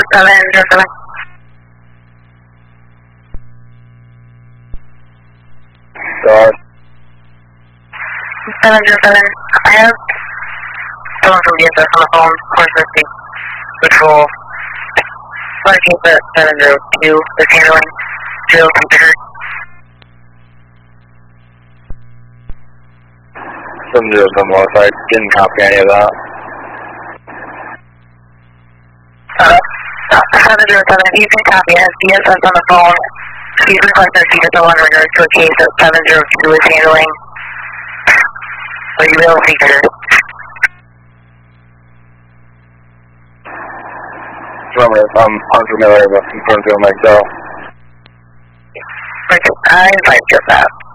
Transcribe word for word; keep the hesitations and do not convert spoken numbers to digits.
seven zero seven. Dog. seven zero seven. I have someone from D S S on the phone. one fifty. Patrol. one keep at seven zero two. Is handling. Zero computer. seven zero seven West. I didn't copy any of that. Uh, seven zero seven. You can copy as D S S on the phone. He's requesting a secret in regards to a case that seven zero two is handling. Will you be able to feature? Remember, I'm unfamiliar with confirmed to myself. I invite you that.